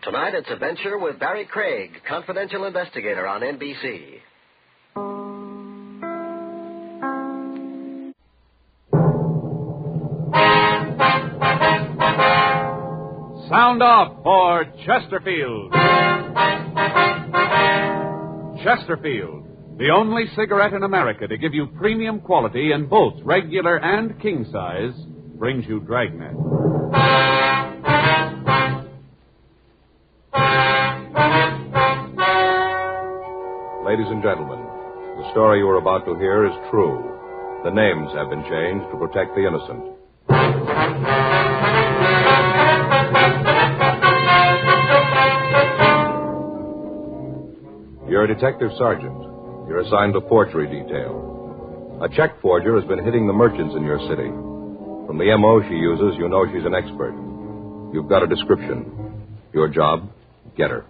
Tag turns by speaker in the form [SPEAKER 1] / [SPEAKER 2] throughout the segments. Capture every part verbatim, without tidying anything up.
[SPEAKER 1] Tonight it's Adventure with Barry Craig, confidential investigator on N B C.
[SPEAKER 2] Sound off for Chesterfield. Chesterfield, the only cigarette in America to give you premium quality in both regular and king size, brings you Dragnet.
[SPEAKER 3] Ladies and gentlemen, the story you are about to hear is true. The names have been changed to protect the innocent. You're a detective sergeant. You're assigned to forgery detail. A check forger has been hitting the merchants in your city. From the M O she uses, you know she's an expert. You've got a description. Your job, get her.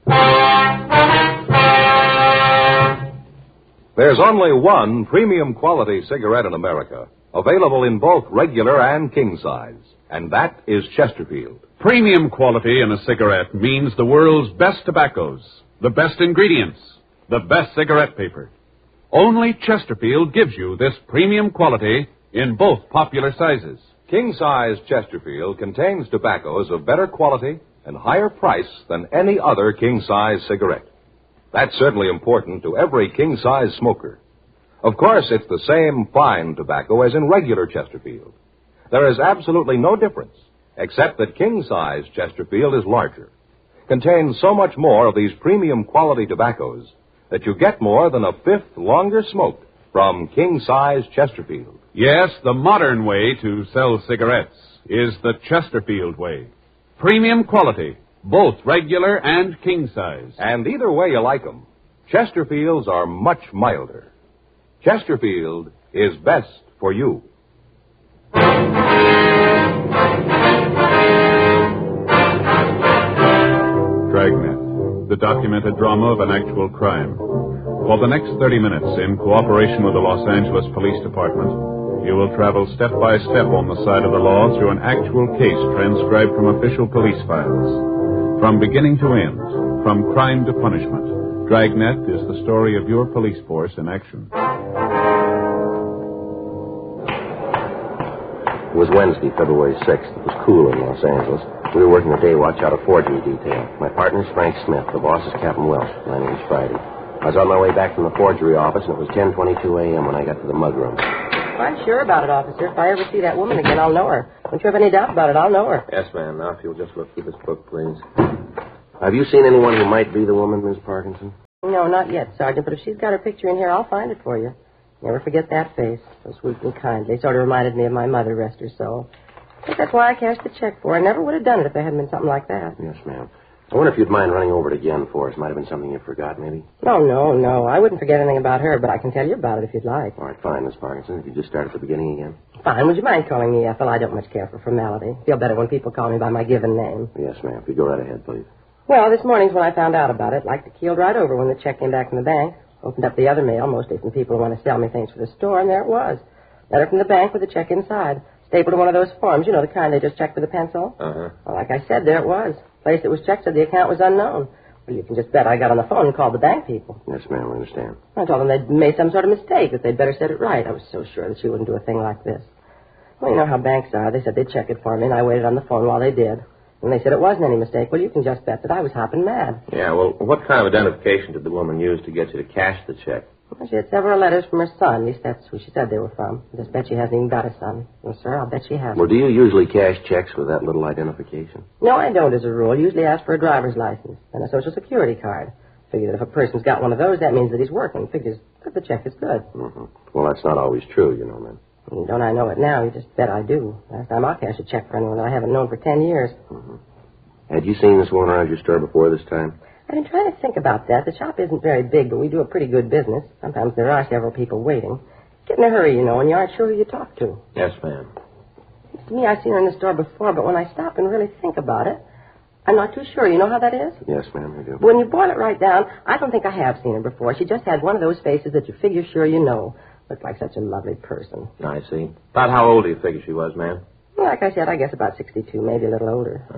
[SPEAKER 3] There's only one premium quality cigarette in America, available in both regular and king size, and that is Chesterfield.
[SPEAKER 2] Premium quality in a cigarette means the world's best tobaccos, the best ingredients, the best cigarette paper. Only Chesterfield gives you this premium quality in both popular sizes.
[SPEAKER 3] King-size Chesterfield contains tobaccos of better quality and higher price than any other king-size cigarette. That's certainly important to every king-size smoker. Of course, it's the same fine tobacco as in regular Chesterfield. There is absolutely no difference, except that king-size Chesterfield is larger, contains so much more of these premium quality tobaccos that you get more than a fifth longer smoke from king-size Chesterfield.
[SPEAKER 2] Yes, the modern way to sell cigarettes is the Chesterfield way. Premium quality, both regular and king size.
[SPEAKER 3] And either way you like them, Chesterfields are much milder. Chesterfield is best for you.
[SPEAKER 2] Dragnet, the documented drama of an actual crime. For the next thirty minutes, in cooperation with the Los Angeles Police Department, you will travel step by step on the side of the law through an actual case transcribed from official police files. From beginning to end, from crime to punishment, Dragnet is the story of your police force in action.
[SPEAKER 4] It was Wednesday, February sixth. It was cool in Los Angeles. We were working the day watch out of forgery detail. My partner's Frank Smith. The boss is Captain Welsh. My name's Friday. I was on my way back from the forgery office, and it was ten twenty-two a.m. when I got to the mudroom.
[SPEAKER 5] I'm sure about it, officer. If I ever see that woman again, I'll know her. Don't you have any doubt about it, I'll know her.
[SPEAKER 4] Yes, ma'am. Now, if you'll just look through this book, please. Have you seen anyone who might be the woman, Miss Parkinson?
[SPEAKER 5] No, not yet, Sergeant, but if she's got her picture in here, I'll find it for you. Never forget that face, so sweet and kind. They sort of reminded me of my mother, rest her soul. I think that's why I cashed the check for her. I never would have done it if there hadn't been something like that.
[SPEAKER 4] Yes, ma'am. I wonder if you'd mind running over it again for us. Might have been something you forgot, maybe?
[SPEAKER 5] No, no, no. I wouldn't forget anything about her, but I can tell you about it if you'd like.
[SPEAKER 4] All right, fine, Miss Parkinson. If you just start at the beginning again.
[SPEAKER 5] Fine. Would you mind calling me Ethel? I don't much care for formality. Feel better when people call me by my given name.
[SPEAKER 4] Yes, ma'am. If you go right ahead, please.
[SPEAKER 5] Well, this morning's when I found out about it. Like to keeled right over when the check came back from the bank. Opened up the other mail, mostly from people who want to sell me things for the store, and there it was. Letter from the bank with a check inside. Stapled to one of those forms, you know, the kind they just check with a pencil.
[SPEAKER 4] Uh-huh.
[SPEAKER 5] Well, like I said, there it was. Place it was checked said the account was unknown. Well, you can just bet I got on the phone and called the bank people.
[SPEAKER 4] Yes, ma'am, I understand.
[SPEAKER 5] I told them they'd made some sort of mistake, that they'd better set it right. I was so sure that she wouldn't do a thing like this. Well, you know how banks are. They said they'd check it for me, and I waited on the phone while they did. And they said it wasn't any mistake. Well, you can just bet that I was hopping mad.
[SPEAKER 4] Yeah, well, what kind of identification did the woman use to get you to cash the check?
[SPEAKER 5] Well, she had several letters from her son. At least that's who she said they were from. I just bet she hasn't even got a son. Well, sir, I'll bet she hasn't.
[SPEAKER 4] Well, do you usually cash checks with that little identification?
[SPEAKER 5] No, I don't, as a rule. Usually ask for a driver's license and a Social Security card. Figure that if a person's got one of those, that means that he's working. Figures that the check is good.
[SPEAKER 4] Mm-hmm. Well, that's not always true, you know, man.
[SPEAKER 5] And don't I know it now? You just bet I do. Last time I'll cash a check for anyone that I haven't known for ten years.
[SPEAKER 4] Mm-hmm. Had you seen this woman around your store before this time?
[SPEAKER 5] I've been trying to think about that. The shop isn't very big, but we do a pretty good business. Sometimes there are several people waiting. Get in a hurry, you know, and you aren't sure who you talk to.
[SPEAKER 4] Yes, ma'am.
[SPEAKER 5] Seems to me I've seen her in the store before, but when I stop and really think about it, I'm not too sure. You know how that is?
[SPEAKER 4] Yes, ma'am, I do.
[SPEAKER 5] When you boil it right down, I don't think I have seen her before. She just had one of those faces that you figure sure you know. Looked like such a lovely person.
[SPEAKER 4] I see. About how old do you figure she was, ma'am?
[SPEAKER 5] Well, like I said, I guess about sixty-two, maybe a little older.
[SPEAKER 4] Uh-huh.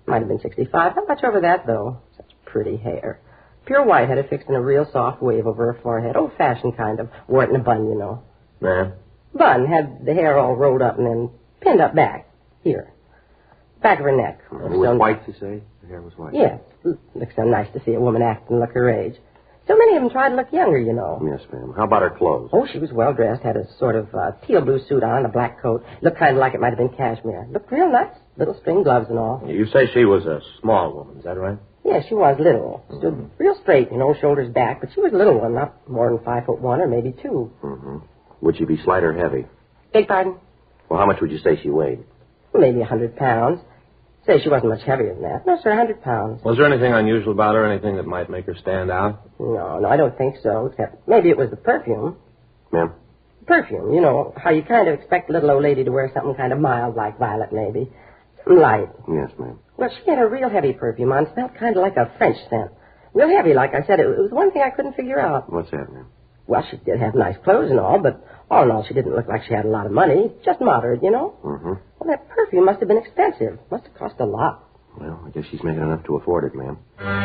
[SPEAKER 5] Might have been sixty-five. Not much over that, though. Such pretty hair. Pure white, had it fixed in a real soft wave over her forehead. Old-fashioned kind of. Wore it in a bun, you know.
[SPEAKER 4] Ma'am?
[SPEAKER 5] Bun. Had the hair all rolled up and then pinned up back. Here. Back of her neck.
[SPEAKER 4] It was so white, you say? The hair was white?
[SPEAKER 5] Yeah. Looks so nice to see a woman act and look her age. So many of them try to look younger, you know.
[SPEAKER 4] Yes, ma'am. How about her clothes?
[SPEAKER 5] Oh, she was well-dressed. Had a sort of uh, teal blue suit on, a black coat. Looked kind of like it might have been cashmere. Looked real nice. Little string gloves and all.
[SPEAKER 6] You say she was a small woman, is that right?
[SPEAKER 5] Yeah, she was little. Stood mm-hmm. real straight, you know, shoulders back. But she was a little one, not more than five foot one or maybe two.
[SPEAKER 4] Mm-hmm. Would she be slight or heavy?
[SPEAKER 5] Beg pardon?
[SPEAKER 4] Well, how much would you say she weighed?
[SPEAKER 5] Maybe a hundred pounds. Say she wasn't much heavier than that. No, sir, a hundred pounds.
[SPEAKER 6] Was there anything unusual about her, anything that might make her stand out?
[SPEAKER 5] No, no, I don't think so, except maybe it was the perfume.
[SPEAKER 4] Ma'am?
[SPEAKER 5] Perfume, you know, how you kind of expect a little old lady to wear something kind of mild like violet, maybe. Light.
[SPEAKER 4] Yes, ma'am.
[SPEAKER 5] Well, she had a real heavy perfume on. Smelled kind of like a French scent. Real heavy, like I said. It was one thing I couldn't figure out.
[SPEAKER 4] What's that, ma'am?
[SPEAKER 5] Well, she did have nice clothes and all, but all in all, she didn't look like she had a lot of money. Just moderate, you know?
[SPEAKER 4] Mm-hmm.
[SPEAKER 5] Well, that perfume must have been expensive. Must have cost a lot.
[SPEAKER 4] Well, I guess she's making enough to afford it, ma'am.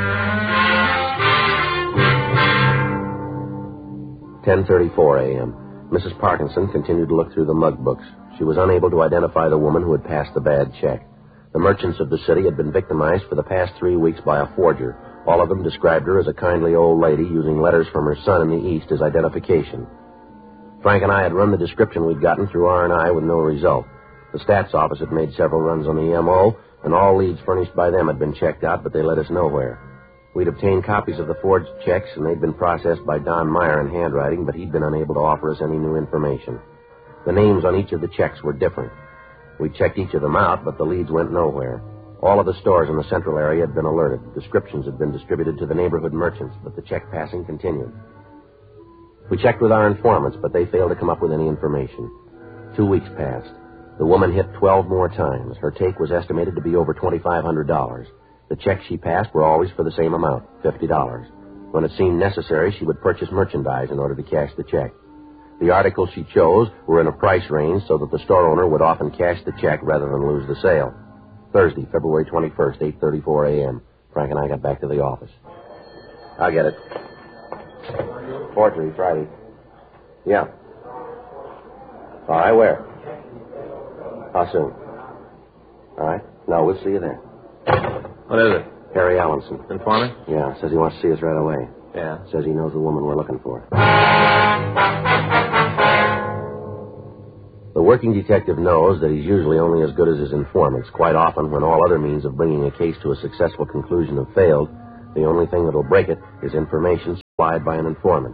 [SPEAKER 4] ten thirty-four a.m. Missus Parkinson continued to look through the mug books. She was unable to identify the woman who had passed the bad check. The merchants of the city had been victimized for the past three weeks by a forger. All of them described her as a kindly old lady using letters from her son in the East as identification. Frank and I had run the description we'd gotten through R and I with no result. The stats office had made several runs on the M O, and all leads furnished by them had been checked out, but they led us nowhere. We'd obtained copies of the forged checks, and they'd been processed by Don Meyer in handwriting, but he'd been unable to offer us any new information. The names on each of the checks were different. We checked each of them out, but the leads went nowhere. All of the stores in the central area had been alerted. Descriptions had been distributed to the neighborhood merchants, but the check passing continued. We checked with our informants, but they failed to come up with any information. Two weeks passed. The woman hit twelve more times. Her take was estimated to be over twenty-five hundred dollars. The checks she passed were always for the same amount, fifty dollars. When it seemed necessary, she would purchase merchandise in order to cash the check. The articles she chose were in a price range so that the store owner would often cash the check rather than lose the sale. Thursday, February twenty-first, eight thirty-four a.m. Frank and I got back to the office. I'll get it. Forgery, Friday. Yeah. All right, where? How soon? All right. No, we'll see you there.
[SPEAKER 6] What is it?
[SPEAKER 4] Harry Allenson.
[SPEAKER 6] Informant?
[SPEAKER 4] Yeah, says he wants to see us right away.
[SPEAKER 6] Yeah.
[SPEAKER 4] Says he knows the woman we're looking for. The working detective knows that he's usually only as good as his informants. Quite often, when all other means of bringing a case to a successful conclusion have failed, the only thing that'll break it is information supplied by an informant.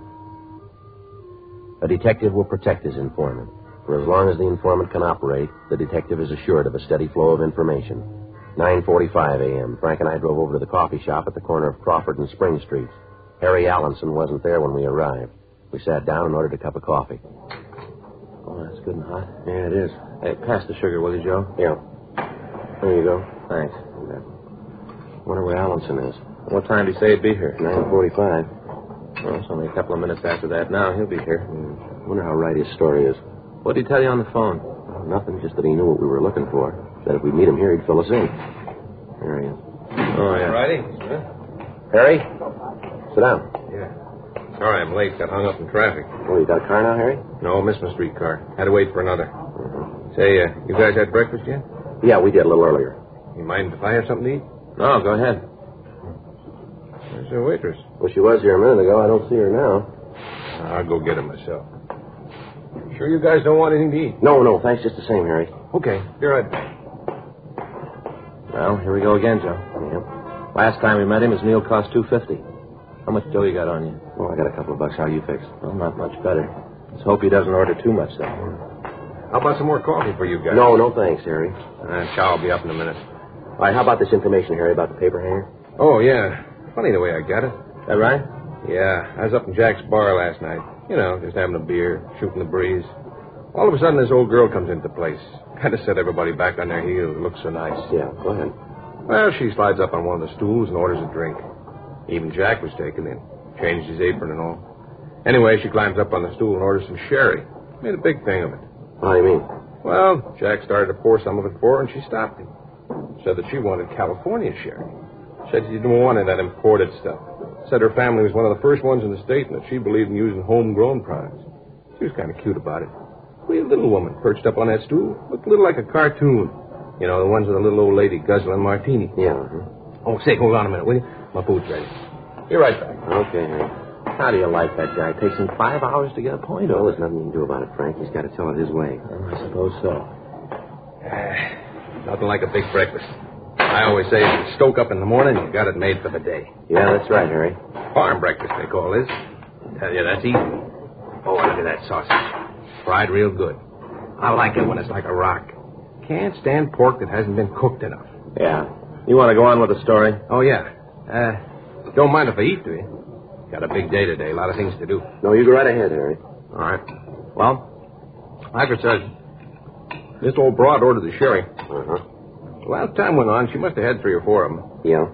[SPEAKER 4] A detective will protect his informant. For as long as the informant can operate, the detective is assured of a steady flow of information. nine forty-five a.m. Frank and I drove over to the coffee shop at the corner of Crawford and Spring Streets. Harry Allenson wasn't there when we arrived. We sat down and ordered a cup of coffee.
[SPEAKER 6] Oh, that's good and hot.
[SPEAKER 4] Yeah, it is.
[SPEAKER 6] Hey, pass the sugar, will you, Joe?
[SPEAKER 4] Yeah. There you go.
[SPEAKER 6] Thanks.
[SPEAKER 4] Wonder where Allenson is.
[SPEAKER 6] What time did he say he'd be here?
[SPEAKER 4] nine forty-five.
[SPEAKER 6] Well, it's only a couple of minutes after that now. He'll be here.
[SPEAKER 4] Hmm. Wonder how right his story is.
[SPEAKER 6] What did he tell you on the phone?
[SPEAKER 4] Oh, nothing, just that he knew what we were looking for. Said if we'd meet him here, he'd fill us in. There he is.
[SPEAKER 6] Oh, yeah.
[SPEAKER 3] Righty.
[SPEAKER 4] Harry? Sit down.
[SPEAKER 3] Yeah. Sorry I'm late. Got hung up in traffic.
[SPEAKER 4] Oh, you got a car now, Harry?
[SPEAKER 3] No, missed my streetcar. Had to wait for another. Mm-hmm. Say, uh, you guys had breakfast yet?
[SPEAKER 4] Yeah, we did a little earlier.
[SPEAKER 3] You mind if I have something to eat?
[SPEAKER 6] No, go ahead.
[SPEAKER 3] Where's the waitress?
[SPEAKER 4] Well, she was here a minute ago. I don't see her now.
[SPEAKER 3] I'll go get her myself. Sure you guys don't want anything to eat?
[SPEAKER 4] No, no, thanks just the same, Harry.
[SPEAKER 3] Okay, be right back.
[SPEAKER 6] Well, here we go again, Joe.
[SPEAKER 4] Yep.
[SPEAKER 6] Last time we met him, his meal cost two fifty. How much dough you got on you?
[SPEAKER 4] Well, I got a couple of bucks. How you fixed?
[SPEAKER 6] Well, not much better. Let's hope he doesn't order too much, though.
[SPEAKER 3] How about some more coffee for you guys?
[SPEAKER 4] No, no thanks, Harry.
[SPEAKER 3] Uh, chow will be up in a minute.
[SPEAKER 4] All right, how about this information, Harry, about the paper hanger?
[SPEAKER 3] Oh, yeah. Funny the way I got it.
[SPEAKER 6] That right?
[SPEAKER 3] Yeah, I was up in Jack's bar last night. You know, just having a beer, shooting the breeze. All of a sudden, this old girl comes into place. Kind of set everybody back on their heels. It looks so nice.
[SPEAKER 4] Yeah, go ahead.
[SPEAKER 3] Well, she slides up on one of the stools and orders a drink. Even Jack was taken in. Changed his apron and all. Anyway, she climbs up on the stool and orders some sherry. Made a big thing of it.
[SPEAKER 4] How do you mean?
[SPEAKER 3] Well, Jack started to pour some of it for her, and she stopped him.
[SPEAKER 7] Said that she wanted California sherry. Said she didn't want any of that imported stuff. Said her family was one of the first ones in the state and that she believed in using homegrown products. She was kind of cute about it. Real little woman perched up on that stool. Looked a little like a cartoon. You know, the ones with a little old lady guzzling martini.
[SPEAKER 4] Yeah. Uh-huh.
[SPEAKER 7] Oh, say, hold on a minute, will you? My food's ready. Be right back.
[SPEAKER 4] Okay, Harry.
[SPEAKER 6] How do you like that guy? It takes him five hours to get a point
[SPEAKER 4] Well,
[SPEAKER 6] over.
[SPEAKER 4] there's nothing you can do about it, Frank. He's got to tell it his way.
[SPEAKER 6] Oh, I suppose so.
[SPEAKER 7] Uh, nothing like a big breakfast. I always say if you stoke up in the morning, you got it made for the day.
[SPEAKER 4] Yeah, that's right, Harry.
[SPEAKER 7] Farm breakfast, they call this. Tell you, that's easy. Oh, look at that sausage. Fried real good. I like it when it's like a rock. Can't stand pork that hasn't been cooked enough.
[SPEAKER 6] Yeah. You want to go on with the story?
[SPEAKER 7] Oh, yeah. Uh, don't mind if I eat, do you? Got a big day today. A lot of things to do.
[SPEAKER 4] No, you go right ahead, Harry.
[SPEAKER 7] All right. Well, like I said, this old broad ordered the sherry.
[SPEAKER 4] Uh-huh.
[SPEAKER 7] Well, as time went on, she must have had three or four of them.
[SPEAKER 4] Yeah.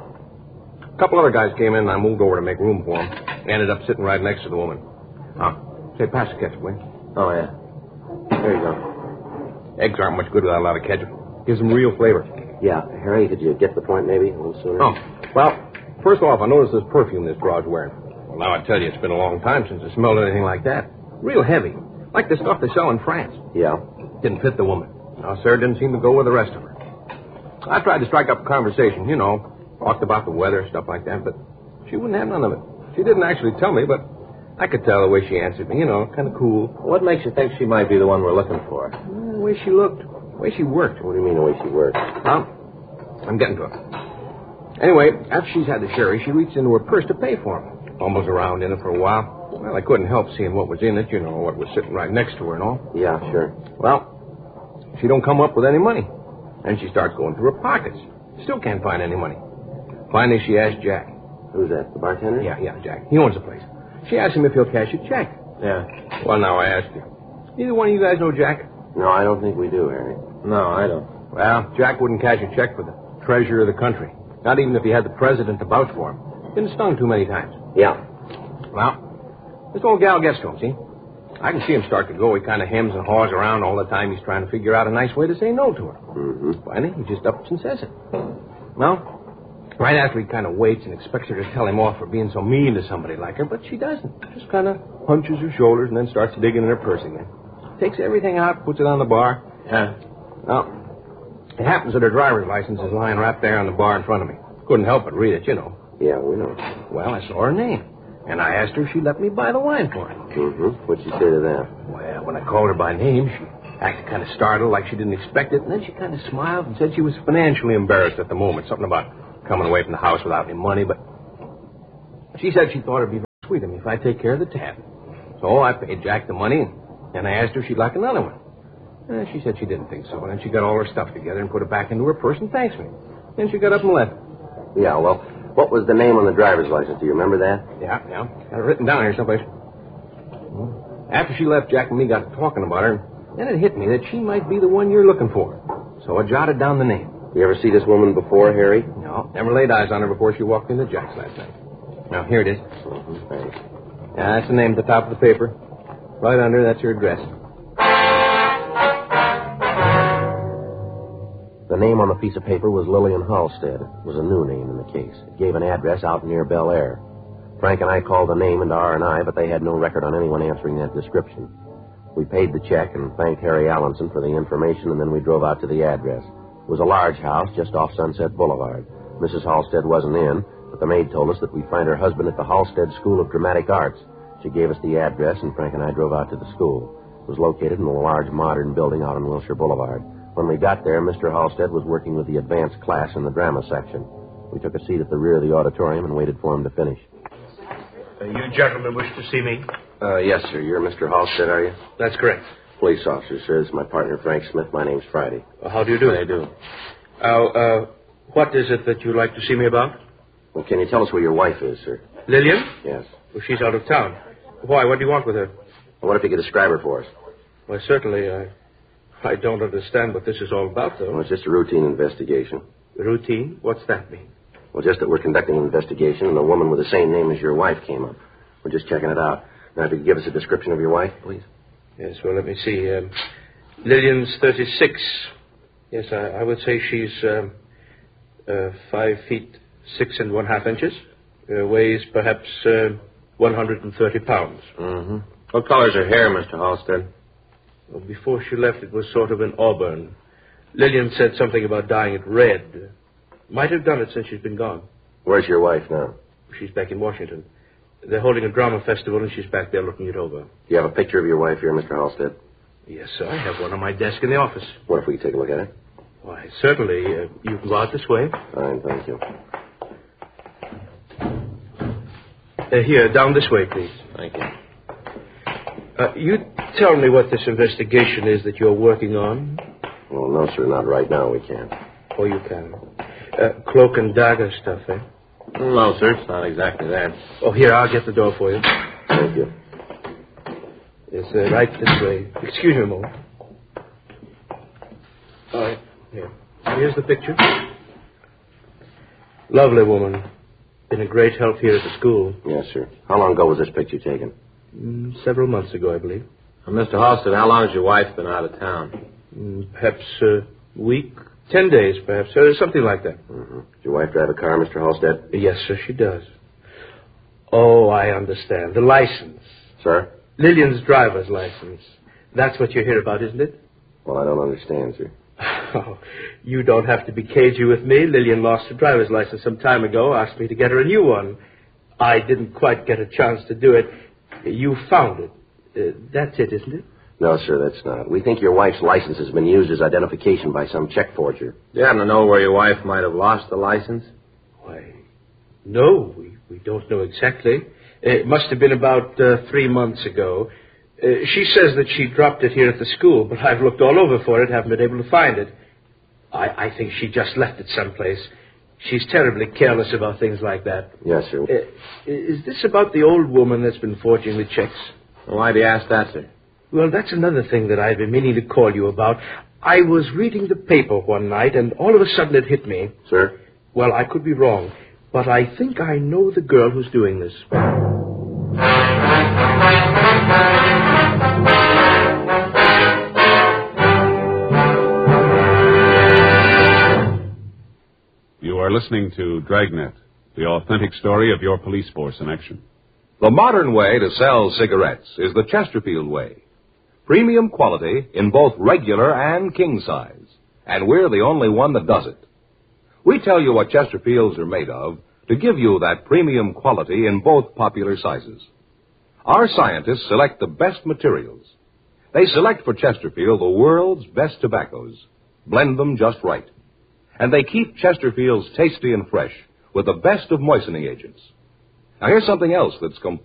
[SPEAKER 7] A couple other guys came in, and I moved over to make room for them. Ended up sitting right next to the woman. Oh, say, pass the ketchup, will you?
[SPEAKER 6] Oh, yeah.
[SPEAKER 4] There you go.
[SPEAKER 7] Eggs aren't much good without a lot of ketchup. Gives them real flavor.
[SPEAKER 4] Yeah. Harry, could you get to the point maybe a little sooner?
[SPEAKER 7] Oh, well, first off, I noticed this perfume this broad's wearing. Well, now I tell you, it's been a long time since I smelled anything like that. Real heavy. Like the stuff they sell in France.
[SPEAKER 4] Yeah.
[SPEAKER 7] Didn't fit the woman. No, sir, didn't seem to go with the rest of her. I tried to strike up a conversation, you know, talked about the weather, stuff like that, but she wouldn't have none of it. She didn't actually tell me, but I could tell the way she answered me, you know, kind of cool.
[SPEAKER 6] What makes you think she might be the one we're looking for?
[SPEAKER 7] Well, the way she looked, the way she worked.
[SPEAKER 4] What do you mean the way she works?
[SPEAKER 7] Well, I'm getting to it. Anyway, after she's had the sherry, she reached into her purse to pay for him. Almost around in it for a while. Well, I couldn't help seeing what was in it, you know, what was sitting right next to her and all.
[SPEAKER 4] Yeah, sure.
[SPEAKER 7] Well, she don't come up with any money. And she starts going through her pockets. Still can't find any money. Finally, she asked Jack.
[SPEAKER 4] Who's that, the bartender?
[SPEAKER 7] Yeah, yeah, Jack. He owns the place. She asked him if he'll cash a check.
[SPEAKER 6] Yeah.
[SPEAKER 7] Well, now I ask you. Either one of you guys know Jack?
[SPEAKER 4] No, I don't think we do, Harry.
[SPEAKER 6] No, I don't.
[SPEAKER 7] Well, Jack wouldn't cash a check for the treasurer of the country. Not even if he had the president to vouch for him. Been stung too many times.
[SPEAKER 4] Yeah.
[SPEAKER 7] Well, this old gal gets to him, see? I can see him start to go. He kind of hems and haws around all the time. He's trying to figure out a nice way to say no to her.
[SPEAKER 4] Mm-hmm.
[SPEAKER 7] Finally, he just ups and says it. Well, right after he kind of waits and expects her to tell him off for being so mean to somebody like her, but she doesn't. Just kind of hunches her shoulders and then starts digging in her purse again. Takes everything out, puts it on the bar.
[SPEAKER 6] Yeah.
[SPEAKER 7] Well, it happens that her driver's license is lying right there on the bar in front of me. Couldn't help but read it, you know.
[SPEAKER 4] Yeah, we know.
[SPEAKER 7] Well, I saw her name. And I asked her if she'd let me buy the wine for her.
[SPEAKER 4] Mm-hmm. What'd she say to that?
[SPEAKER 7] Well, when I called her by name, she acted kind of startled, like she didn't expect it. And then she kind of smiled and said she was financially embarrassed at the moment. Something about coming away from the house without any money. But she said she thought it'd be very sweet of me if I'd take care of the tab. So I paid Jack the money, and I asked her if she'd like another one. And she said she didn't think so. And then she got all her stuff together and put it back into her purse and thanked me. Then she got up and left.
[SPEAKER 4] Yeah, well, what was the name on the driver's license? Do you remember that?
[SPEAKER 7] Yeah, yeah. Got it written down here someplace. After she left, Jack and me got to talking about her. Then it hit me that she might be the one you're looking for. So I jotted down the name.
[SPEAKER 4] You ever see this woman before, Harry?
[SPEAKER 7] No, never laid eyes on her before she walked into Jack's last night. Now, here it is.
[SPEAKER 4] Mm-hmm. Thanks.
[SPEAKER 7] Yeah, that's the name at the top of the paper. Right under, that's her address.
[SPEAKER 4] The name on the piece of paper was Lillian Halstead. It was a new name in the case. It gave an address out near Bel Air. Frank and I called the name into R and I, but they had no record on anyone answering that description. We paid the check and thanked Harry Allenson for the information, and then we drove out to the address. It was a large house just off Sunset Boulevard. Missus Halstead wasn't in, but the maid told us that we'd find her husband at the Halstead School of Dramatic Arts. She gave us the address, and Frank and I drove out to the school. It was located in a large modern building out on Wilshire Boulevard. When we got there, Mister Halstead was working with the advanced class in the drama section. We took a seat at the rear of the auditorium and waited for him to finish.
[SPEAKER 8] Uh, you gentlemen wish to see me?
[SPEAKER 4] Uh, yes, sir. You're Mister Halstead, are you?
[SPEAKER 8] That's correct.
[SPEAKER 4] Police officer, sir. This is my partner, Frank Smith. My name's Friday.
[SPEAKER 8] Well, how do you do?
[SPEAKER 4] I do.
[SPEAKER 8] Now, uh, what is it that you'd like to see me about?
[SPEAKER 4] Well, can you tell us where your wife is, sir?
[SPEAKER 8] Lillian?
[SPEAKER 4] Yes.
[SPEAKER 8] Well, she's out of town. Why? What do you want with her?
[SPEAKER 4] Well, what if you could describe her for us?
[SPEAKER 8] Well, certainly, I, I don't understand what this is all about, though.
[SPEAKER 4] Well, it's just a routine investigation.
[SPEAKER 8] Routine? What's that mean?
[SPEAKER 4] Well, just that we're conducting an investigation, and a woman with the same name as your wife came up. We're just checking it out. Now, if you could give us a description of your wife, please.
[SPEAKER 8] Yes, well, let me see. Um, Lillian's thirty-six. Yes, I, I would say she's um, uh, five feet six and one half inches. Uh, weighs perhaps uh, one hundred thirty pounds.
[SPEAKER 6] Mm-hmm. What color's her hair, Mister Halstead?
[SPEAKER 8] Well, before she left, it was sort of an auburn. Lillian said something about dyeing it red. Might have done it since she's been gone.
[SPEAKER 4] Where's your wife now?
[SPEAKER 8] She's back in Washington. They're holding a drama festival, and she's back there looking it over.
[SPEAKER 4] Do you have a picture of your wife here, Mister Halstead?
[SPEAKER 8] Yes, sir. I have one on my desk in the office.
[SPEAKER 4] What if we take a look at it?
[SPEAKER 8] Why, certainly. Uh, you can go out this way.
[SPEAKER 4] Fine, thank you.
[SPEAKER 8] Uh, here, down this way, please.
[SPEAKER 6] Thank you.
[SPEAKER 8] Uh, you tell me what this investigation is that you're working on.
[SPEAKER 4] Well, no, sir, not right now. We can't.
[SPEAKER 8] Oh, you can. Uh, cloak and dagger stuff, eh?
[SPEAKER 6] No, sir, it's not exactly that.
[SPEAKER 8] Oh, here, I'll get the door for you.
[SPEAKER 4] Thank you.
[SPEAKER 8] It's uh, right this way. Excuse me a moment. All right, here. Here's the picture. Lovely woman. Been a great help here at the school.
[SPEAKER 4] Yes, sir. How long ago was this picture taken?
[SPEAKER 8] Mm, several months ago, I believe.
[SPEAKER 6] Well, Mister Halstead, how long has your wife been out of town?
[SPEAKER 8] Mm, perhaps a week, ten days, perhaps, uh, something like that.
[SPEAKER 4] Mm-hmm. Did your wife drive a car, Mister Halstead?
[SPEAKER 8] Yes, sir, she does. Oh, I understand. The license.
[SPEAKER 4] Sir?
[SPEAKER 8] Lillian's driver's license. That's what you're here about, isn't it?
[SPEAKER 4] Well, I don't understand, sir.
[SPEAKER 8] Oh, you don't have to be cagey with me. Lillian lost her driver's license some time ago, asked me to get her a new one. I didn't quite get a chance to do it. You found it. Uh, that's it, isn't it?
[SPEAKER 4] No, sir, that's not. We think your wife's license has been used as identification by some check forger.
[SPEAKER 6] Do you happen to know where your wife might have lost the license?
[SPEAKER 8] Why, no, we, we don't know exactly. It must have been about uh, three months ago. Uh, she says that she dropped it here at the school, but I've looked all over for it, haven't been able to find it. I, I think she just left it someplace. She's terribly careless about things like that.
[SPEAKER 4] Yes, sir.
[SPEAKER 8] Uh, is this about the old woman that's been forging the checks?
[SPEAKER 6] Well, why do you ask that, sir?
[SPEAKER 8] Well, that's another thing that I've been meaning to call you about. I was reading the paper one night, and all of a sudden it hit me.
[SPEAKER 4] Sir?
[SPEAKER 8] Well, I could be wrong, but I think I know the girl who's doing this.
[SPEAKER 2] You are listening to Dragnet, the authentic story of your police force in action.
[SPEAKER 3] The modern way to sell cigarettes is the Chesterfield way. Premium quality in both regular and king size. And we're the only one that does it. We tell you what Chesterfields are made of to give you that premium quality in both popular sizes. Our scientists select the best materials. They select for Chesterfield the world's best tobaccos, blend them just right. And they keep Chesterfields tasty and fresh with the best of moistening agents. Now here's something else that's completely